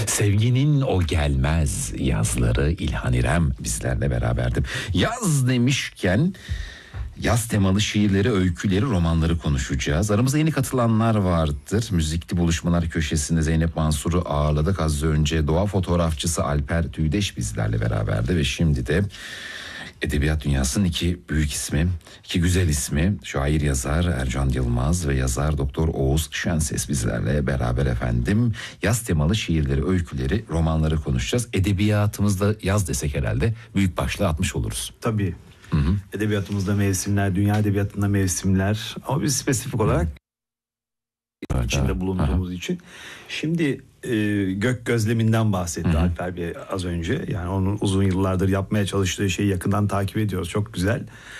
Sevginin o gelmez yazları İlhan İrem bizlerle beraberdi. Yaz demişken yaz temalı şiirleri, öyküleri, romanları konuşacağız. Aramızda yeni katılanlar vardır. Müzikli Buluşmalar Köşesi'nde Zeynep Mansur'u ağırladık. Az önce doğa fotoğrafçısı Alper Tüydeş bizlerle beraberdi ve şimdi de edebiyat dünyasının iki büyük ismi, iki güzel ismi, şair yazar Ercan Yılmaz ve yazar Doktor Oğuz Şenses bizlerle beraber efendim. Yaz temalı şiirleri, öyküleri, romanları konuşacağız. Edebiyatımızda yaz desek herhalde büyük başlığı atmış oluruz. Tabii. Hı-hı. Edebiyatımızda mevsimler, dünya edebiyatında mevsimler, ama biz spesifik olarak içinde bulunduğumuz için. Şimdi gök gözleminden bahsetti Alper Bey az önce. Yani onun uzun yıllardır yapmaya çalıştığı şeyi yakından takip ediyoruz. Çok güzel.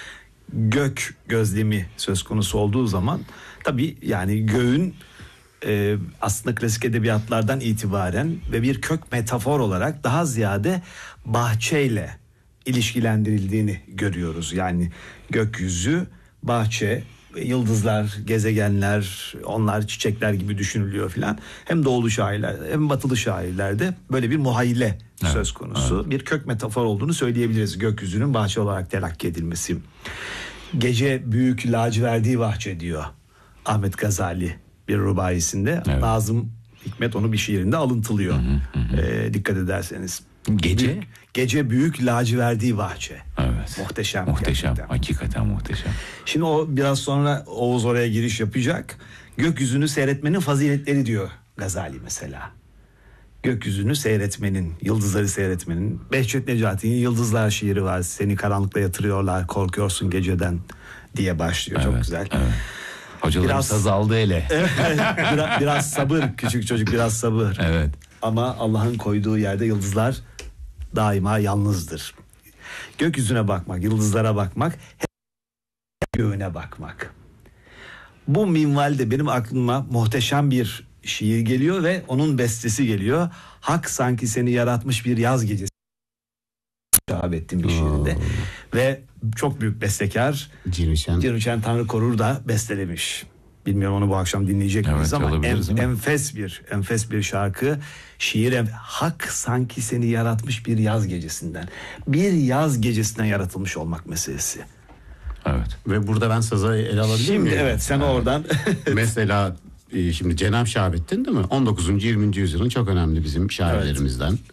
Gök gözlemi söz konusu olduğu zaman tabii yani göğün aslında klasik edebiyatlardan itibaren ve bir kök metafor olarak daha ziyade bahçeyle ilişkilendirildiğini görüyoruz. Yani gökyüzü, bahçe, yıldızlar, gezegenler, onlar çiçekler gibi düşünülüyor filan. Hem doğulu şairler hem batılı şairlerde böyle bir muhayyile söz konusu. Evet. Bir kök metafor olduğunu söyleyebiliriz. Gökyüzünün bahçe olarak telakki edilmesi. Gece büyük laciverdi bahçe diyor Ahmet Gazali bir rubaisinde. Evet. Nazım Hikmet onu bir şiirinde alıntılıyor. Dikkat ederseniz. Gece büyük laciverdi bahçe. Evet. Muhteşem. Hakikaten muhteşem. Şimdi o biraz sonra Oğuz oraya giriş yapacak. Gökyüzünü seyretmenin faziletleri diyor Gazali mesela. Gökyüzünü seyretmenin, yıldızları seyretmenin. Behçet Necati'nin Yıldızlar şiiri var. Seni karanlıkta yatırıyorlar, korkuyorsun geceden diye başlıyor. Evet, çok güzel. Evet. Hocalarımız azaldı ele. biraz sabır, küçük çocuk biraz sabır. Evet. Ama Allah'ın koyduğu yerde yıldızlar daima yalnızdır. Gökyüzüne bakmak, yıldızlara bakmak, göğüne bakmak. Bu minvalde benim aklıma muhteşem bir şiir geliyor ve onun bestesi geliyor. Hak sanki seni yaratmış bir yaz gecesi. Şahabettin bir şiirinde. Ve çok büyük bestekar Cinuşen Tanrı Korur da bestelemiş. Bilmiyorum onu bu akşam dinleyecek miyiz ama enfes bir şarkı. Şiir hak sanki seni yaratmış bir yaz gecesinden. Bir yaz gecesinden yaratılmış olmak meselesi. Evet. Ve burada ben sazı ele alabilir miyim? Şimdi evet sen oradan. Mesela şimdi Cenab-ı Şahabettin değil mi? 19. 20. yüzyılın çok önemli bizim şairlerimizden. Evet.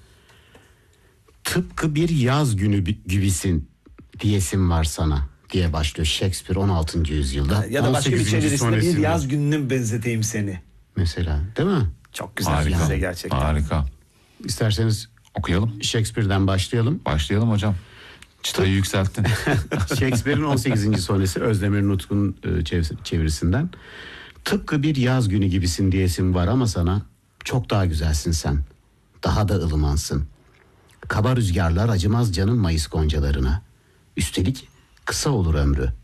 Tıpkı bir yaz günü gibisin diyesim var sana diye başlıyor Shakespeare 16. yüzyılda. Ya da başka bir çevirisinde bir yaz gününün benzeteyim seni. Mesela değil mi? Çok güzel bir size gerçekten. Harika. İsterseniz okuyalım. Shakespeare'den başlayalım. Başlayalım hocam. Çıtayı yükselttin. Shakespeare'in 18. sonesi Özdemir Nutk'un çevirisinden. Tıpkı bir yaz günü gibisin diyesim var ama sana çok daha güzelsin sen. Daha da ılımansın. Kaba rüzgarlar acımaz canım Mayıs goncalarına. Üstelik kısa olur ömrü.